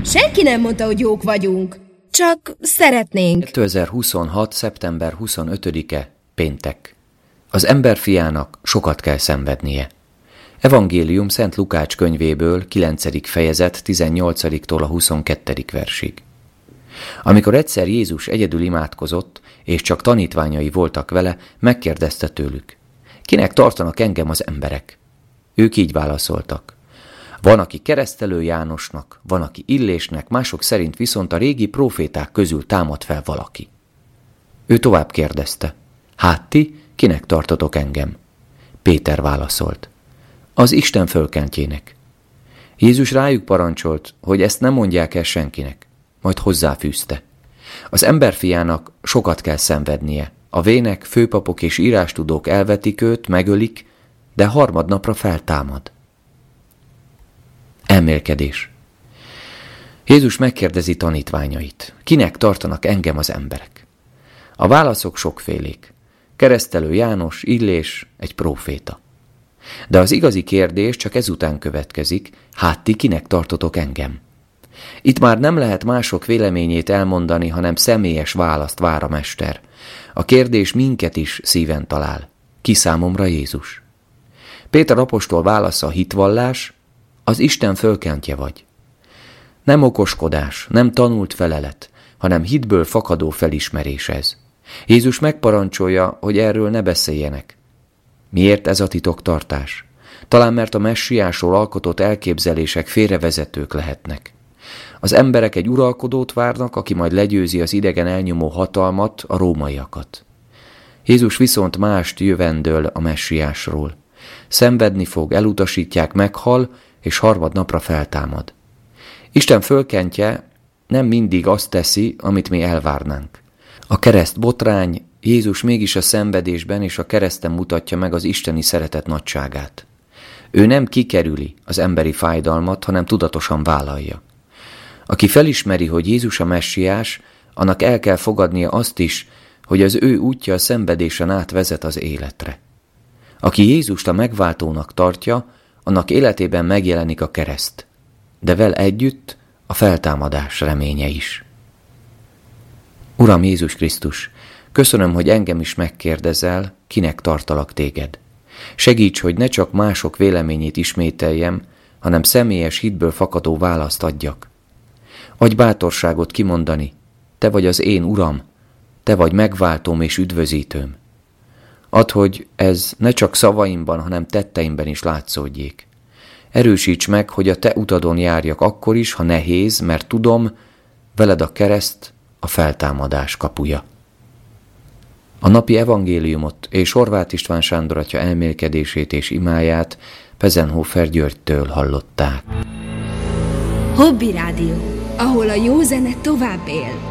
Senki nem mondta, hogy jók vagyunk. Csak szeretnénk. 2026. szeptember 25-e, péntek. Az emberfiának sokat kell szenvednie. Evangélium Szent Lukács könyvéből, 9. fejezet, 18-tól a 22. versig. Amikor egyszer Jézus egyedül imádkozott, és csak tanítványai voltak vele, megkérdezte tőlük: kinek tartanak engem az emberek? Ők így válaszoltak: van, aki Keresztelő Jánosnak, van, aki Illésnek, mások szerint viszont a régi próféták közül támad fel valaki. Ő tovább kérdezte: hát ti, kinek tartotok engem? Péter válaszolt: az Isten fölkentjének. Jézus rájuk parancsolt, hogy ezt nem mondják el senkinek, majd hozzáfűzte: az emberfiának sokat kell szenvednie, a vének, főpapok és írástudók elvetik őt, megölik, de harmadnapra feltámad. Elmélkedés. Jézus megkérdezi tanítványait: kinek tartanak engem az emberek? A válaszok sokfélék. Keresztelő János, Illés, egy próféta. De az igazi kérdés csak ezután következik: hát ti kinek tartotok engem? Itt már nem lehet mások véleményét elmondani, hanem személyes választ vár a mester. A kérdés minket is szíven talál: ki számomra Jézus? Péter apostol válasza a hitvallás: az Isten fölkentje vagy. Nem okoskodás, nem tanult felelet, hanem hitből fakadó felismerés ez. Jézus megparancsolja, hogy erről ne beszéljenek. Miért ez a titoktartás? Talán mert a messiásról alkotott elképzelések félrevezetők lehetnek. Az emberek egy uralkodót várnak, aki majd legyőzi az idegen elnyomó hatalmat, a rómaiakat. Jézus viszont mást jövendöl a messiásról. Szenvedni fog, elutasítják, meghal, és harmadnapra feltámad. Isten fölkentje nem mindig azt teszi, amit mi elvárnánk. A kereszt botrány, Jézus mégis a szenvedésben és a kereszten mutatja meg az isteni szeretet nagyságát. Ő nem kikerüli az emberi fájdalmat, hanem tudatosan vállalja. Aki felismeri, hogy Jézus a messiás, annak el kell fogadnia azt is, hogy az ő útja a szenvedésen át vezet az életre. Aki Jézust a megváltónak tartja, annak életében megjelenik a kereszt, de vele együtt a feltámadás reménye is. Uram Jézus Krisztus, köszönöm, hogy engem is megkérdezel, kinek tartalak téged. Segíts, hogy ne csak mások véleményét ismételjem, hanem személyes hitből fakadó választ adjak. Adj bátorságot kimondani: te vagy az én Uram, te vagy megváltóm és üdvözítőm. Add, hogy ez ne csak szavaimban, hanem tetteimben is látszódjék. Erősíts meg, hogy a te utadon járjak akkor is, ha nehéz, mert tudom, veled a kereszt a feltámadás kapuja. A napi evangéliumot és Horváth István Sándor atya elmélkedését és imáját Pezenhofer Györgytől hallották. Hobby Rádió, ahol a jó zene tovább él.